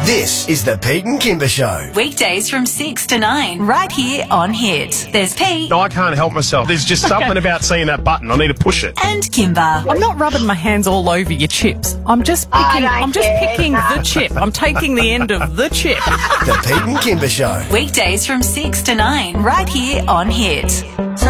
This is the Pete and Kimber Show. Weekdays from 6 to 9, right here on Hit. There's Pete. I can't help myself. There's just something about seeing that button. I need to push it. And Kimber. I'm not rubbing my hands all over your chips. I'm just picking the chip. I'm taking the end of the chip. The Pete and Kimber Show. Weekdays from 6 to 9, right here on Hit.